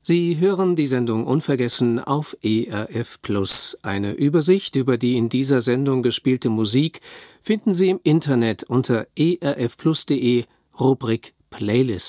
Sie hören die Sendung Unvergessen auf ERF Plus. Eine Übersicht über die in dieser Sendung gespielte Musik finden Sie im Internet unter erfplus.de, Rubrik Playlist.